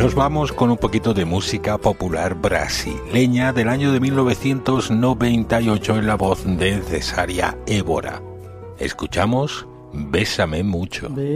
Nos vamos con un poquito de música popular brasileña del año de 1998 en la voz de Cesária Évora. Escuchamos Bésame mucho.